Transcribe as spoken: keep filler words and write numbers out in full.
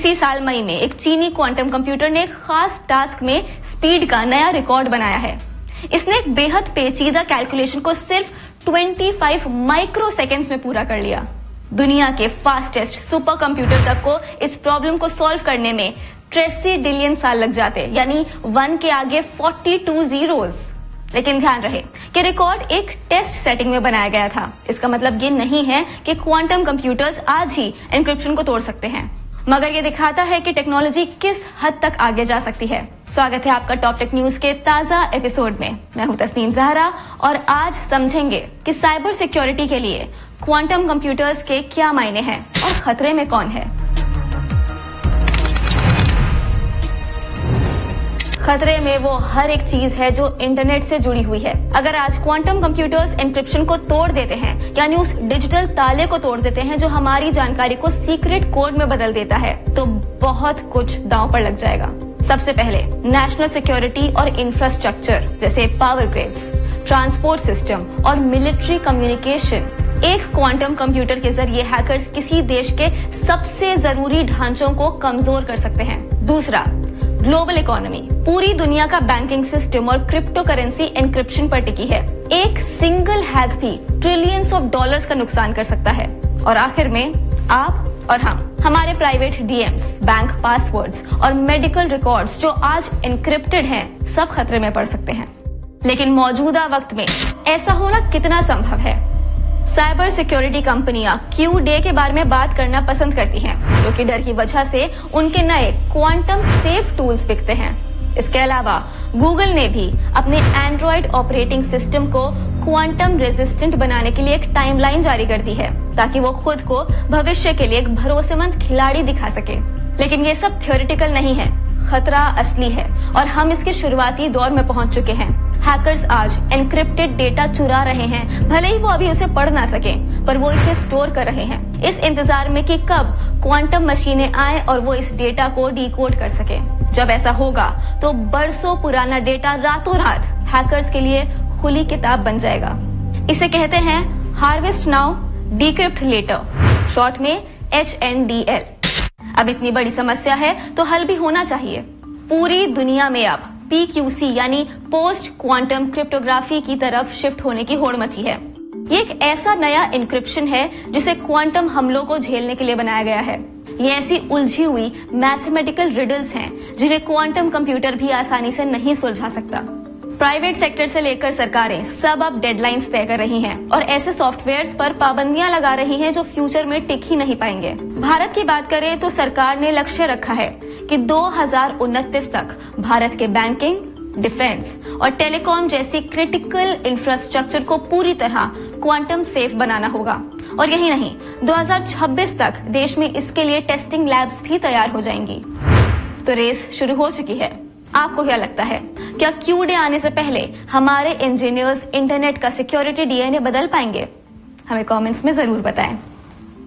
इसी साल मई में एक चीनी क्वांटम कंप्यूटर ने एक खास टास्क में स्पीड का नया रिकॉर्ड बनाया है। इसने एक बेहद पेचीदा कैलकुलेशन को सिर्फ पच्चीस माइक्रो सेकेंड्स में पूरा कर लिया। दुनिया के फास्टेस्ट सुपर कंप्यूटर तक को इस प्रॉब्लम को सॉल्व करने में ट्रेसिडिलियन साल लग जाते, यानी वन के आगे बयालीस जीरोस। लेकिन ध्यान रहे कि रिकॉर्ड एक टेस्ट सेटिंग में बनाया गया था। इसका मतलब ये नहीं है कि क्वांटम कंप्यूटर्स आज ही एन्क्रिप्शन को तोड़ सकते हैं, मगर ये दिखाता है कि टेक्नोलॉजी किस हद तक आगे जा सकती है। स्वागत है आपका टॉप टेक न्यूज के ताजा एपिसोड में। मैं हूं तस्नीम जहरा और आज समझेंगे कि साइबर सिक्योरिटी के लिए क्वांटम कंप्यूटर्स के क्या मायने हैं और खतरे में कौन है। खतरे में वो हर एक चीज है जो इंटरनेट से जुड़ी हुई है। अगर आज क्वांटम कंप्यूटर्स एन्क्रिप्शन को तोड़ देते हैं, यानी उस डिजिटल ताले को तोड़ देते हैं जो हमारी जानकारी को सीक्रेट कोड में बदल देता है, तो बहुत कुछ दांव पर लग जाएगा। सबसे पहले नेशनल सिक्योरिटी और इंफ्रास्ट्रक्चर जैसे पावर ग्रिड्स, ट्रांसपोर्ट सिस्टम और मिलिट्री कम्युनिकेशन। एक क्वांटम कंप्यूटर के जरिए हैकर्स किसी देश के सबसे जरूरी ढांचों को कमजोर कर सकते हैं। दूसरा, ग्लोबल इकोनॉमी। पूरी दुनिया का बैंकिंग सिस्टम और क्रिप्टो करेंसी एन्क्रिप्शन पर टिकी है। एक सिंगल हैक भी ट्रिलियंस ऑफ डॉलर्स का नुकसान कर सकता है। और आखिर में आप और हम, हमारे प्राइवेट डीएम्स, बैंक पासवर्ड्स और मेडिकल रिकॉर्ड्स जो आज एन्क्रिप्टेड हैं, सब खतरे में पड़ सकते हैं। लेकिन मौजूदा वक्त में ऐसा होना कितना संभव है? साइबर सिक्योरिटी कंपनियां क्यू डे के बारे में बात करना पसंद करती हैं, क्योंकि डर की वजह से उनके नए क्वांटम सेफ टूल्स बिकते हैं। इसके अलावा गूगल ने भी अपने एंड्रॉइड ऑपरेटिंग सिस्टम को क्वांटम रेजिस्टेंट बनाने के लिए एक टाइमलाइन जारी कर दी है, ताकि वो खुद को भविष्य के लिए एक भरोसेमंद खिलाड़ी दिखा सके। लेकिन ये सब थ्योरेटिकल नहीं है, खतरा असली है और हम इसके शुरुआती दौर में पहुंच चुके हैं। हैकर्स आज एन्क्रिप्टेड डेटा चुरा रहे हैं, भले ही वो अभी उसे पढ़ ना सके, पर वो इसे स्टोर कर रहे हैं, इस इंतजार में कि कब क्वांटम मशीनें आए और वो इस डेटा को डिकोड कर सके। जब ऐसा होगा तो बरसों पुराना डेटा रातों रात हैकर्स के लिए खुली किताब बन जाएगा। इसे कहते हैं harvest now decrypt letter, short में एच एन डी एल। अब इतनी बड़ी समस्या है तो हल भी होना चाहिए। पूरी दुनिया में अब पी क्यू सी यानी पोस्ट क्वांटम क्रिप्टोग्राफी की तरफ शिफ्ट होने की होड़ मची है। ये एक ऐसा नया इंक्रिप्शन है जिसे क्वांटम हमलों को झेलने के लिए बनाया गया है। ये ऐसी उलझी हुई मैथमेटिकल रिडल्स हैं जिन्हें क्वांटम कंप्यूटर भी आसानी से नहीं सुलझा सकता। प्राइवेट सेक्टर से लेकर सरकारें सब अब डेडलाइंस तय कर रही हैं और ऐसे सॉफ्टवेयर्स पर पाबंदियां लगा रही हैं जो फ्यूचर में टिक ही नहीं पाएंगे। भारत की बात करें तो सरकार ने लक्ष्य रखा है कि दो हज़ार उनतीस तक भारत के बैंकिंग, डिफेंस और टेलीकॉम जैसी क्रिटिकल इंफ्रास्ट्रक्चर को पूरी तरह क्वांटम सेफ बनाना होगा। और यही नहीं, दो हज़ार छब्बीस तक देश में इसके लिए टेस्टिंग लैब्स भी तैयार हो जाएंगी। तो रेस शुरू हो चुकी है। आपको क्या लगता है, क्या क्यू डे आने से पहले हमारे इंजीनियर्स इंटरनेट का सिक्योरिटी डी एन ए बदल पाएंगे? हमें कमेंट्स में जरूर बताएं।